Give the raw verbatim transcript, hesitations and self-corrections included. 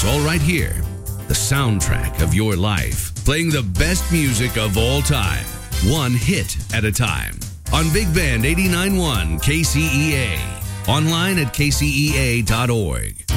is all right here. The soundtrack of your life, playing the best music of all time, one hit at a time. On Big Band eighty-nine point one K C E A. Online at K C E A dot org.